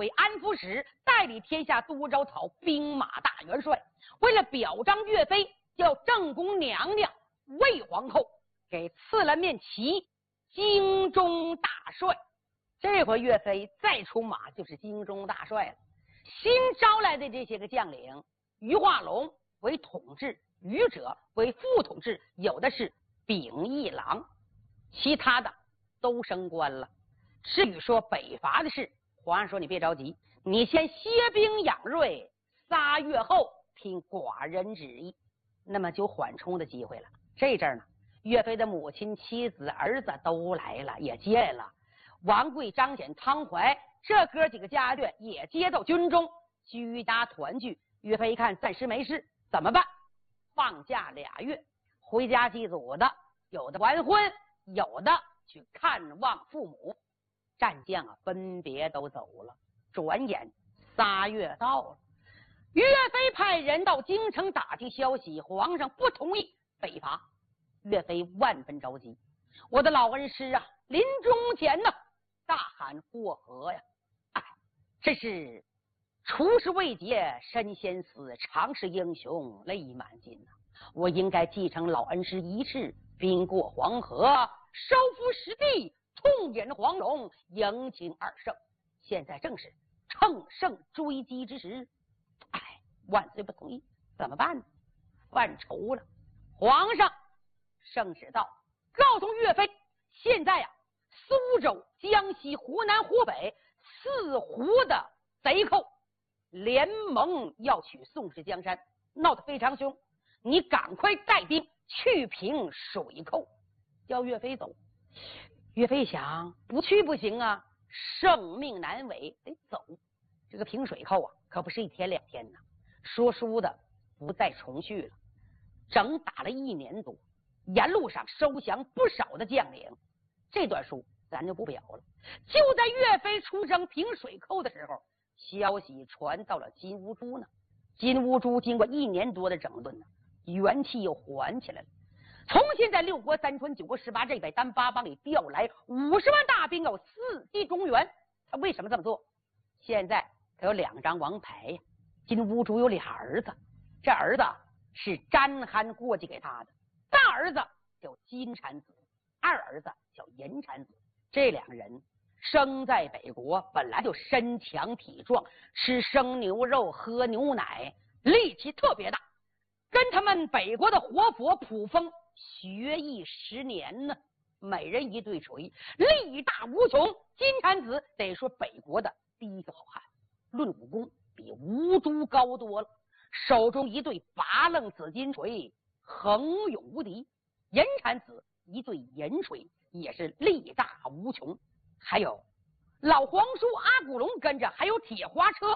为安抚使，代理天下多招讨兵马大元帅。为了表彰岳飞，叫正宫娘娘魏皇后给赐了面旗京中大帅。这回岳飞再出马就是京中大帅了。新招来的这些个将领，于化龙为统制，于者为副统制，有的是秉义郎，其他的都升官了。至于说北伐的事，皇上说你别着急，你先歇兵养锐，3月后听寡人旨意，那么就缓冲的机会了。这阵儿呢，岳飞的母亲、妻子、儿子都来了，也接来了。王贵、张显、汤怀这哥几个家眷也接到军中，居家团聚。岳飞一看暂时没事，怎么办？放假2月，回家祭祖的，有的完婚，有的去看望父母。战将啊，分别都走了。转眼3月到了，岳飞派人到京城打听消息，皇上不同意北伐。岳飞万分着急，我的老恩师啊，临终前呢，大喊过河呀！哎，这是出师未捷身先死，常是英雄泪满襟呐！我应该继承老恩师遗志，兵过黄河，收复失地，痛饮黄龙，迎请2圣。现在正是乘胜追击之时。哎，万岁不同意，怎么办呢？犯愁了。皇上圣旨到，告诉岳飞，现在苏州、江西、湖南、湖北4湖的贼寇联盟要取宋氏江山，闹得非常凶，你赶快带兵去平水寇，叫岳飞走。岳飞想，不去不行啊，生命难违，得走。这个平水寇可不是1天2天呢，说书的不再重续了，整打了1年多，沿路上收降不少的将领。这段书咱就不表了。就在岳飞出征平水寇的时候，消息传到了金兀术呢。金兀术经过1年多的整顿呢，元气又还起来了，重新在6国3春9国18这北单8邦里调来50万大兵，有4击中原。他为什么这么做？现在他有2张王牌呀。金兀术有俩儿子，这儿子是詹憨过继给他的，大儿子叫金蝉子，二儿子叫银蝉子。这2人生在北国，本来就身强体壮，吃生牛肉喝牛奶，力气特别大，跟他们北国的活佛普风学艺10年呢，每人1对锤，力大无穷。金蝉子得说北国的第1个好汉，论武功比吴都高多了，手中1对拔楞紫金锤横勇无敌。银蝉子1对银锤也是力大无穷。还有老皇叔阿古龙跟着，还有铁花车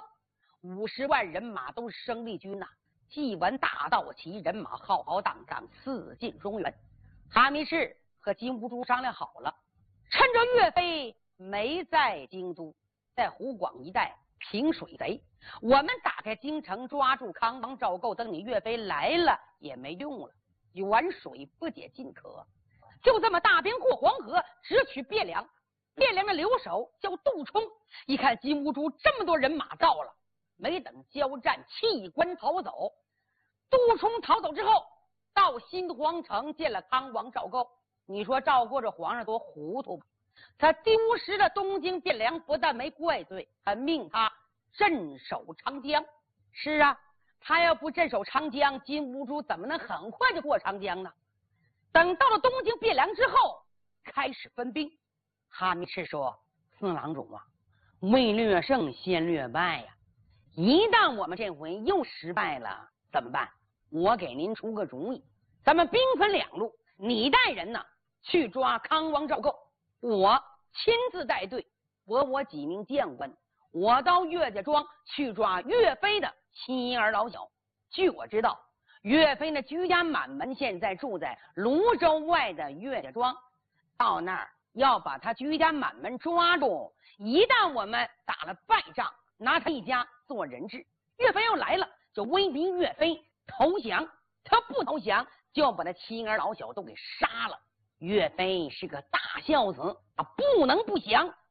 ，50万人马都是生力军呐。祭完大道旗，人马浩浩荡荡4进中原。哈密士和金兀术商量好了，趁着岳飞没在京都，在湖广一带平水贼，我们打开京城，抓住康王赵构，等你岳飞来了也没用了，远水不解近渴。就这么大兵过黄河，直取汴梁。汴梁的留守叫杜充，一看金兀术这么多人马到了，没等交战，弃官逃走。杜充逃走之后，到新皇城见了康王赵构。你说赵构这皇上多糊涂吧？他丢失了东京汴梁，不但没怪罪，还命他镇守长江。是啊，他要不镇守长江，金兀术怎么能很快就过长江呢？等到了东京汴梁之后，开始分兵。哈密士说，四郎中啊，未略胜先略败呀，一旦我们这回又失败了怎么办？我给您出个主意，咱们兵分2路，你带人呢去抓康王赵构，我亲自带队，我几名将官，我到岳家庄去抓岳飞的妻儿老小。据我知道，岳飞的居家满门现在住在泸州外的岳家庄，到那儿要把他居家满门抓住，一旦我们打了败仗，拿他一家做人质，岳飞要来了，就威逼岳飞投降，他不投降就要把他妻儿老小都给杀了。岳飞是个大孝子，不能不降，